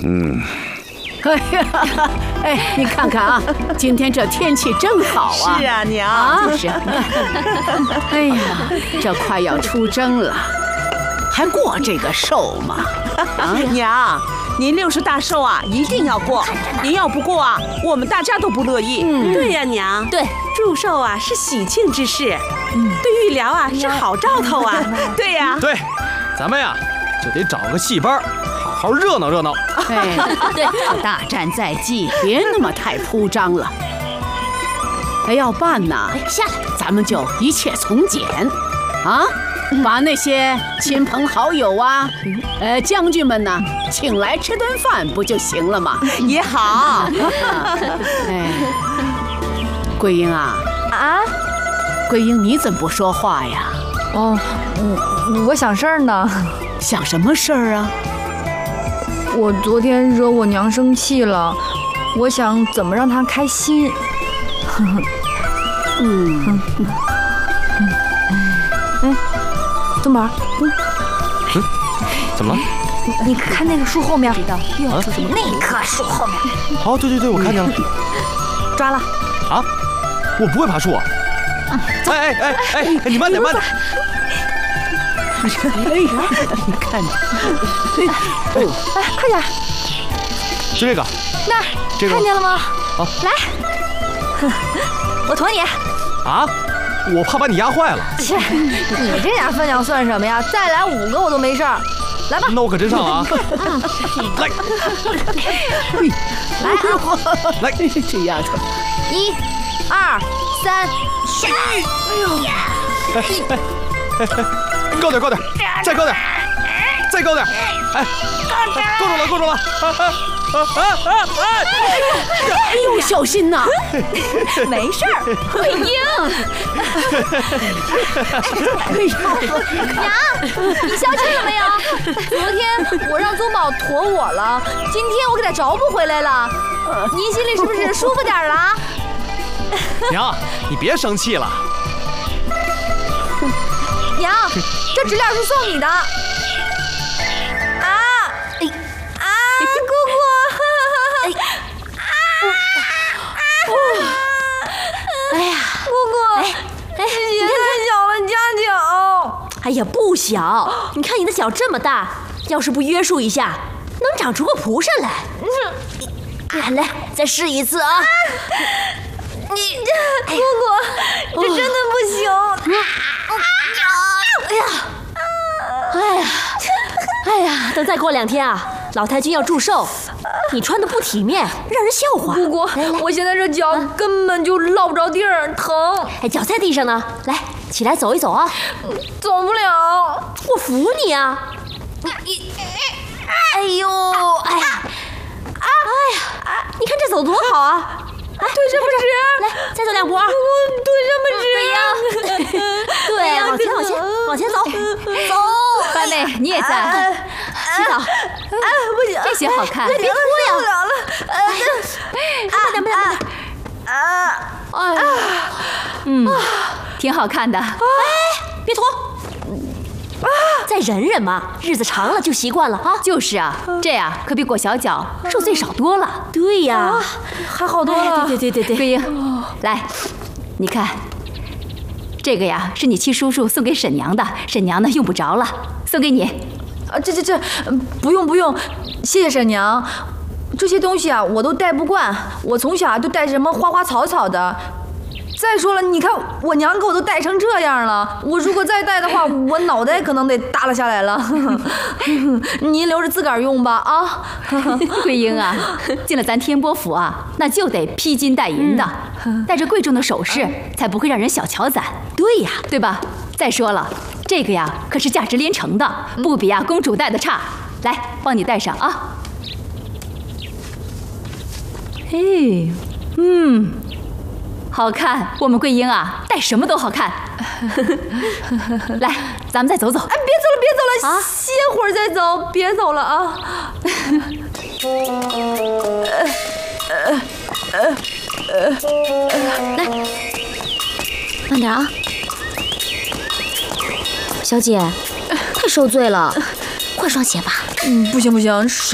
哎呀，哎，你看看啊，今天这天气真好啊！ 是啊，娘。 啊，就是。哎呀，这快要出征了，还过这个寿吗？ 啊，娘，您60大寿啊，一定要过。您要不过啊，我们大家都不乐意。 对呀，娘。对，祝寿啊是喜庆之事，对玉辽啊是好兆头啊。 对呀。 对，咱们呀就得找个戏班，好好热闹热闹。 哎，对，大战在即，别那么太铺张了。还要办呢， 下来， 咱们就一切从简，啊，把那些亲朋好友啊，将军们呢，请来吃顿饭不就行了吗？ 也好。 哎，桂英啊，桂英，你怎么不说话呀？ 哦，我想事儿呢。 想什么事儿啊？ 我昨天惹我娘生气了，我想怎么让她开心。东宝， 怎么了？ 你看那个树后面， 又要做什么？那棵树后面。 哦，对，我看见了。 抓了。 啊？我不会爬树啊！哎，你慢点。 哎呀，你看着， 快点！ 就这个。 那儿， 这个看见了吗？ 好， 来，我驮你。 啊？我怕把你压坏了。 切，你这点分量算什么呀？再来5个我都没事儿。来吧。 那我可真上了啊！来， 来，这丫头 ，1、2、3，下！ 高点，再高点，再高点！哎，够住了！ 哎呦，小心呐！ 没事儿，桂英。娘，你消气了没有？昨天我让宗宝驮我了，今天我给他找补回来了。您心里是不是舒服点了？ 娘，你别生气了。 娘，这纸链是送你的。姑姑。 哎呀， 姑姑，鞋太小了，加脚。 哎呀，不小！你看你的脚这么大，要是不约束一下，能长出个蒲扇来。来，再试一次啊！ 姑姑，这真的不行。 哎呀，等再过2天啊，老太君要祝寿，你穿的不体面，让人笑话。 姑姑，我现在这脚根本就落不着地儿，疼。 哎，脚在地上呢，来，起来走一走啊。 走不了， 我扶你啊。哎呦，你看这走多好啊！ 腿这么直， 来，再走2步啊。 腿这么直。 对，往前走。 班妹，你也在。 洗澡。 不行，这些好看。 别脱呀！ 受不了了。 慢点。哎呀， 挺好看的。 哎，别脱。再忍忍嘛，日子长了就习惯了啊。 就是啊，这样可比裹小脚受罪少多了。 对呀， 还好多了。 对。 桂英，来，你看，这个呀是你七叔叔送给沈娘的，沈娘呢用不着了，送给你。这，不用，谢谢沈娘。这些东西啊我都戴不惯，我从小都戴什么花花草草的。再说了，你看我娘给我都戴成这样了，我如果再戴的话，我脑袋可能得耷拉下来了。您留着自个儿用吧啊！桂英啊，进了咱天波府啊，那就得披金戴银的，戴着贵重的首饰，才不会让人小瞧咱。对呀，对吧？再说了，这个呀可是价值连城的，不比公主戴的差。来，帮你戴上啊。嘿，好看，我们桂英啊，戴什么都好看。来，咱们再走走。哎，别走了，歇会儿再走，别走了啊。 来，慢点啊，小姐，太受罪了，换双鞋吧。 不行，